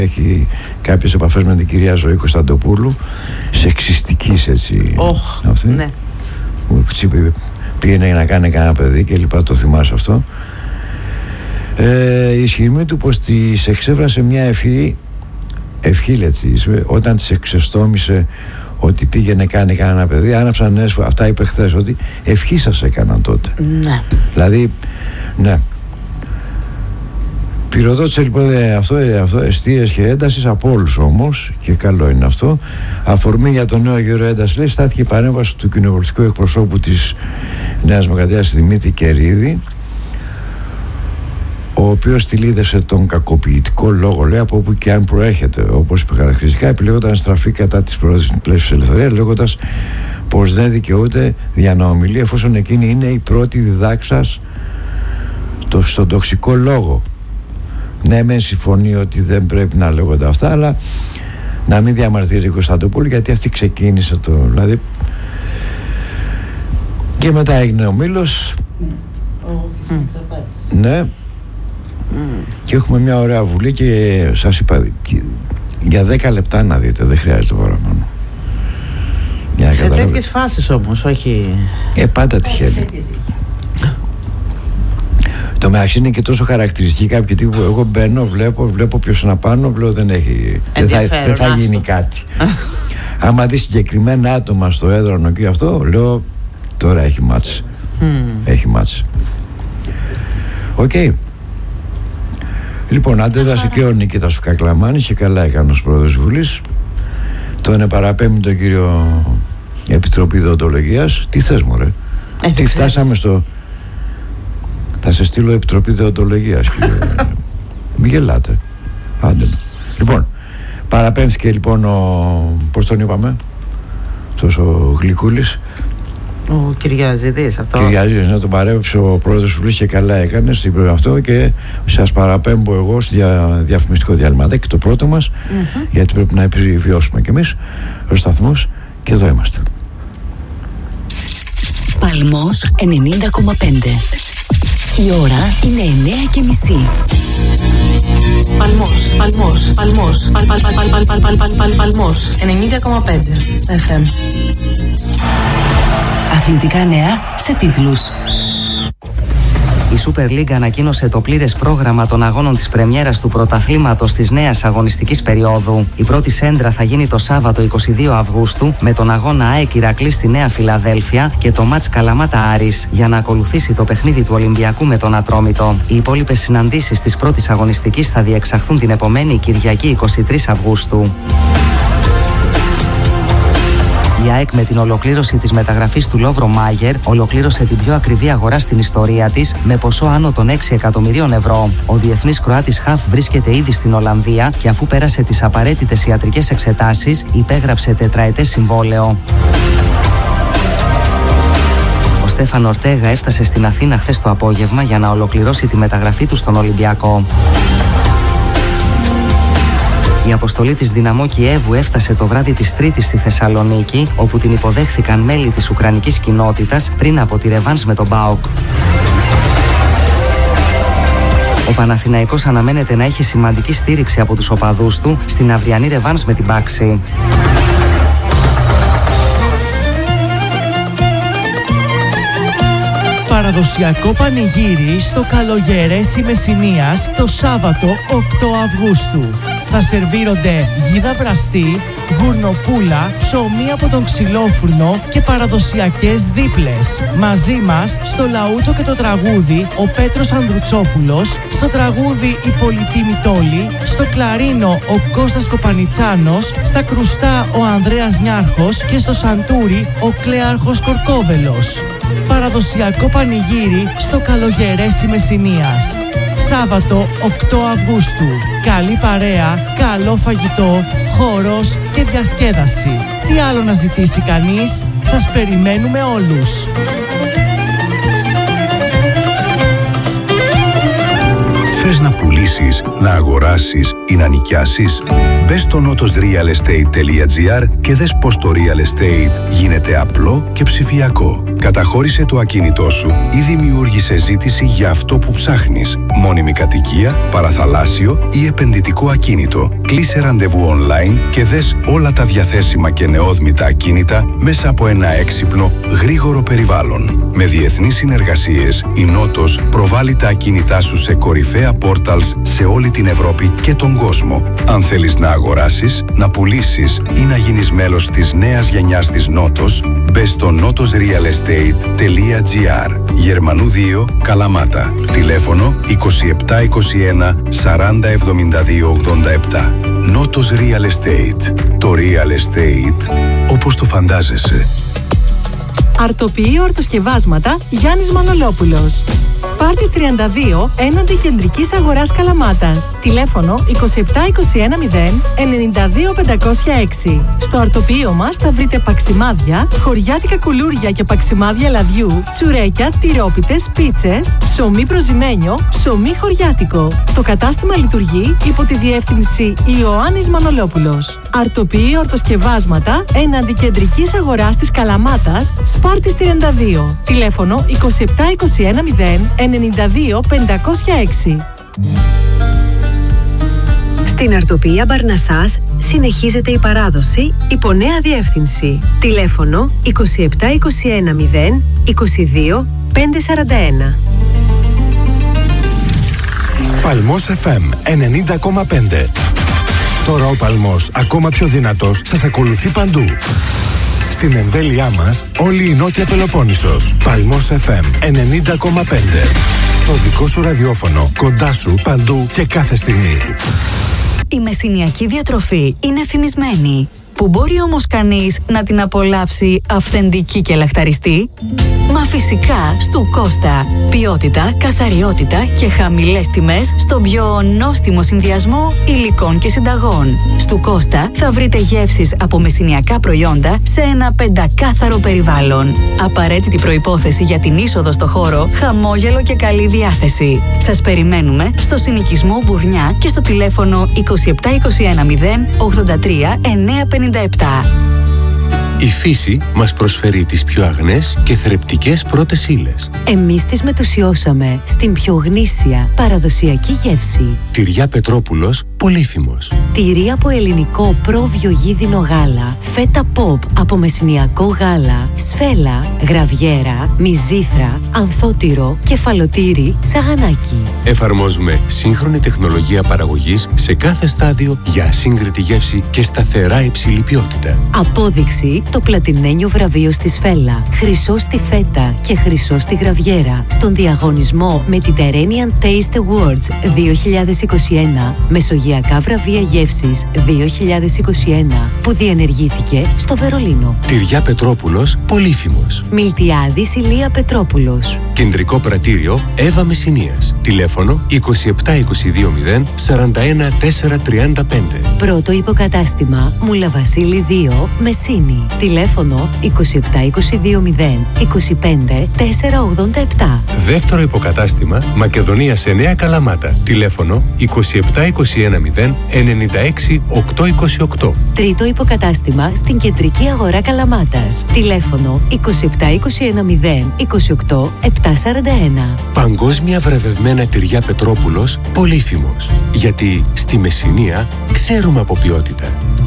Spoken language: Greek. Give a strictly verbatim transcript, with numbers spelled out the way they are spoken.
Έχει κάποιες επαφές με την κυρία Ζωή Κωνσταντοπούλου, σεξιστικής έτσι. Oh, αυτή, ναι. Που πήγαινε να κάνει κανένα παιδί και λοιπά, το θυμάσαι αυτό. Ε, η ισχυρμή του πως της εξέφρασε μια ευχή, ευχή έτσι, όταν της εξεστόμησε ότι πήγαινε κάνει κανένα παιδί, άναψαν νέες, αυτά είπε χθες, ότι ευχή σας έκαναν τότε. Ναι. Δηλαδή, ναι. Πυροδότησε λοιπόν αυτό, αυτό εστίες και έντασης από όλους όμως, και καλό είναι αυτό. Αφορμή για το νέο γύρο ένταση, λέει, στάθηκε η παρέμβαση του κοινοβουλευτικού εκπροσώπου της Νέας Δημοκρατίας, Δημήτρη Κερίδη, ο οποίος τηλείδευσε τον κακοποιητικό λόγο, λέει, από όπου και αν προέρχεται, όπως είπε χαρακτηριστικά, επιλέγοντας να στραφεί κατά της προόδειας της ελευθερίας, λέγοντας πως δεν δικαιούται διανοομιλία εφόσον εκείνη είναι η πρώτη διδάξας το, στον τοξικό λόγο. Ναι, μεν συμφωνεί ότι δεν πρέπει να λέγονται αυτά, αλλά να μην διαμαρτύρει η Κωνσταντοπούλου, γιατί αυτή ξεκίνησε το, δηλαδή. Και μετά έγινε ο Μήλος. Mm. Ναι. Mm. Και έχουμε μια ωραία βουλή και σας είπα, για δέκα λεπτά να δείτε, δεν χρειάζεται παραπάνω. Σε τέτοιες φάσεις όμως, όχι... Ε, πάντα τυχαίνει. Το μεταξύ είναι και τόσο χαρακτηριστική κάποιοι τύπου που εγώ μπαίνω, βλέπω, βλέπω ποιος είναι απάνω, βλέπω δεν έχει, δεν θα, δεν θα γίνει κάτι. Άμα δει συγκεκριμένα άτομα στο έδρανο και αυτό, λέω τώρα έχει μάτς. Mm. Έχει μάτς. Οκ. Okay. Λοιπόν, αντέδρασε και ο Νικήτας ο Κακλαμάνης και καλά έκανε ως πρόεδρος Βουλής. Τον παραπέμπει τον κύριο Επιτροπή Δεοντολογίας. Τι θες μωρέ? Ε, Τι φτάσαμε στο... Θα σε στείλω Επιτροπή Δεοντολογίας, κύριε. Μην γελάτε. Άντε. Λοιπόν, παραπέμφθηκε λοιπόν ο... Πώς τον είπαμε? Τόσο Γλυκούλης. Ο Κυριαζίδης αυτό. Κυριαζίδης, να τον παρέμβησε ο πρόεδρος Βουλής και καλά έκανε στην πρώτη αυτό, και σας παραπέμπω εγώ στο δια, διαφημιστικό διαλυματάκι, το πρώτο μας, mm-hmm. γιατί πρέπει να επιβιώσουμε κι εμείς ο σταθμός, και εδώ είμαστε. Παλμός ενενήντα κόμμα πέντε. Η ώρα είναι εννέα και μισή. Παλμός, Παλμός, Παλμός, παλ, παλ, παλ, παλ, παλ, παλ, παλ, παλ, Παλμός ενενήντα κόμμα πέντε στα εφ εμ. Αθλητικά νέα σε τίτλους. Η Super League ανακοίνωσε το πλήρες πρόγραμμα των αγώνων της πρεμιέρας του πρωταθλήματος της νέας αγωνιστικής περίοδου. Η πρώτη σέντρα θα γίνει το Σάββατο εικοστή δεύτερη Αυγούστου με τον αγώνα ΑΕΚ Ηρακλής στη Νέα Φιλαδέλφια και το μάτς Καλαμάτα Άρης, για να ακολουθήσει το παιχνίδι του Ολυμπιακού με τον Ατρόμητο. Οι υπόλοιπες συναντήσεις της πρώτης αγωνιστικής θα διεξαχθούν την επομένη Κυριακή εικοστή τρίτη Αυγούστου. Η ΑΕΚ, με την ολοκλήρωση της μεταγραφής του Λόβρο Μάγερ, ολοκλήρωσε την πιο ακριβή αγορά στην ιστορία της με ποσό άνω των έξι εκατομμυρίων ευρώ. Ο διεθνής Κροάτης χαφ βρίσκεται ήδη στην Ολλανδία και αφού πέρασε τις απαραίτητες ιατρικές εξετάσεις, υπέγραψε τετραετές συμβόλαιο. Ο Στέφαν Ορτέγα έφτασε στην Αθήνα χθες το απόγευμα για να ολοκληρώσει τη μεταγραφή του στον Ολυμπιακό. Η αποστολή της Δυναμό Κιέβου έφτασε το βράδυ της Τρίτης στη Θεσσαλονίκη, όπου την υποδέχθηκαν μέλη της ουκρανικής κοινότητας πριν από τη ρεβάνς με τον ΠΑΟΚ. Ο Παναθηναϊκός αναμένεται να έχει σημαντική στήριξη από τους οπαδούς του στην αυριανή ρεβάνς με την Πάξη. Παραδοσιακό πανηγύρι στο Καλογερέσι Μεσσηνίας το Σάββατο οκτώ Αυγούστου. Θα σερβίρονται γίδα βραστή, γουρνοπούλα, ψωμί από τον ξυλόφουρνο και παραδοσιακές δίπλες. Μαζί μας στο λαούτο και το τραγούδι ο Πέτρος Ανδρουτσόπουλος, στο τραγούδι η Πολυτήμη Τόλη, στο κλαρίνο ο Κώστας Κοπανιτσάνος, στα κρουστά ο Ανδρέας Νιάρχος και στο σαντούρι ο Κλέαρχος Κορκόβελος. Παραδοσιακό πανηγύρι στο Καλογερέσι Μεσσηνίας. Σάββατο οκτώ Αυγούστου. Καλή παρέα, καλό φαγητό, χώρος και διασκέδαση. Τι άλλο να ζητήσει κανείς, σας περιμένουμε όλους. Θες να πουλήσεις, να αγοράσεις ή να νοικιάσεις? Μπες στο νότος real estate τελεία gr και δες πως το real estate γίνεται απλό και ψηφιακό. Καταχώρησε το ακίνητό σου ή δημιούργησε ζήτηση για αυτό που ψάχνεις. Μόνιμη κατοικία, παραθαλάσσιο ή επενδυτικό ακίνητο. Κλείσε ραντεβού online και δες όλα τα διαθέσιμα και νεόδμητα ακίνητα μέσα από ένα έξυπνο, γρήγορο περιβάλλον. Με διεθνείς συνεργασίες, η Νότος προβάλλει τα ακίνητά σου σε κορυφαία πόρταλς σε όλη την Ευρώπη και τον κόσμο. Αν θέλεις να αγοράσεις, να πουλήσεις ή να γίνεις μέλος της νέας γενιάς της Νότος, μπες στο νότος ρεαλ εστέιτ τελεία τζι άρ. Γερμανού δύο, Καλαμάτα. Τηλέφωνο είκοσι επτά είκοσι ένα σαράντα εβδομήντα δύο ογδόντα επτά. Νότος Real Estate. Το Real Estate όπως το φαντάζεσαι. Αρτοποιείο Αρτοσκευάσματα Γιάννης Μανολόπουλος. Σπάρτης τριάντα δύο έναντι Κεντρικής Αγοράς Καλαμάτας. Τηλέφωνο είκοσι επτά είκοσι ένα μηδέν ενενήντα δύο πεντακόσια έξι. Στο αρτοποιείο μας θα βρείτε παξιμάδια, χωριάτικα κουλούρια και παξιμάδια λαδιού, τσουρέκια, τυρόπιτες, πίτσες, ψωμί προζυμένιο, ψωμί χωριάτικο. Το κατάστημα λειτουργεί υπό τη διεύθυνση Ιωάννης Μανολόπουλος. Αρτοποιείο Αρτοσκευάσματα έναντι Κεντρικής Αγοράς της Καλαμάτας, Σπάρτης τριάντα δύο. Τηλέφωνο είκοσι επτά είκοσι ένα μηδέν ενενήντα δύο πεντακόσια έξι. Στην Αρτοποιεία Μπαρνασάς συνεχίζεται η παράδοση υπό νέα διεύθυνση. Τηλέφωνο είκοσι επτά είκοσι ένα μηδέν είκοσι δύο πεντακόσια σαράντα ένα. Παλμός εφ εμ ενενήντα κόμμα πέντε. Τώρα ο Παλμός, ακόμα πιο δυνατός, σας ακολουθεί παντού. Στην εμβέλειά μας, όλη η Νότια Πελοπόννησος. Παλμός εφ εμ ενενήντα κόμμα πέντε. Το δικό σου ραδιόφωνο, κοντά σου, παντού και κάθε στιγμή. Η μεσηνιακή διατροφή είναι φημισμένη. Που μπορεί όμως κανείς να την απολαύσει αυθεντική και λαχταριστή? Μα φυσικά στου Κώστα. Ποιότητα, καθαριότητα και χαμηλές τιμές στον πιο νόστιμο συνδυασμό υλικών και συνταγών. Στου Κώστα θα βρείτε γεύσεις από μεσηνιακά προϊόντα σε ένα πεντακάθαρο περιβάλλον. Απαραίτητη προϋπόθεση για την είσοδο στο χώρο, χαμόγελο και καλή διάθεση. Σας περιμένουμε στο συνοικισμό Μπουρνιά και στο τηλέφωνο είκοσι επτά είκοσι ένα μηδέν ογδόντα τρία εννιακόσια πενήντα επτά. Η φύση μας προσφέρει τις πιο αγνές και θρεπτικές πρώτες ύλες. Εμείς τις μετουσιώσαμε στην πιο γνήσια παραδοσιακή γεύση. Τυριά Πετρόπουλος, Πολύφημος. Τυρί από ελληνικό πρόβιο γίδινο γάλα, φέτα ποπ από μεσηνιακό γάλα, σφέλα, γραβιέρα, μυζήθρα, ανθότυρο, κεφαλοτήρι, σαγανάκι. Εφαρμόζουμε σύγχρονη τεχνολογία παραγωγής σε κάθε στάδιο για ασύγκριτη γεύση και σταθερά υψηλή ποιότητα. Απόδειξη το πλατινένιο βραβείο στη σφέλα, χρυσό στη φέτα και χρυσό στη γραβιέρα στον διαγωνισμό με την Terrenian Taste Awards δύο χιλιάδες είκοσι ένα, Μεσογειακά βραβεία γεύσης δύο χιλιάδες είκοσι ένα, που διενεργήθηκε στο Βερολίνο. Τυριά Πετρόπουλος, Πολύφημος. Μιλτιάδης Ηλία Πετρόπουλος. Κεντρικό πρατήριο Εύα Μεσσηνίας. Τηλέφωνο είκοσι επτά είκοσι δύο μηδέν σαράντα ένα τέσσερα τριάντα πέντε. Πρώτο υποκατάστημα Μουλαβασίλη δύο, Μεσσίνη. Τηλέφωνο είκοσι επτά είκοσι δύο μηδέν είκοσι πέντε τέσσερα ογδόντα επτά. Δεύτερο υποκατάστημα Μακεδονίας εννέα Καλαμάτα. Τηλέφωνο είκοσι επτά είκοσι ένα μηδέν ενενήντα έξι οκτακόσια είκοσι οκτώ. Τρίτο υποκατάστημα στην Κεντρική Αγορά Καλαμάτας. Τηλέφωνο είκοσι επτά είκοσι ένα μηδέν είκοσι οκτώ επτακόσια σαράντα ένα. Παγκόσμια βραβευμένα τυριά Πετρόπουλος, Πολύφημος. Γιατί στη Μεσσηνία ξέρουμε από ποιότητα.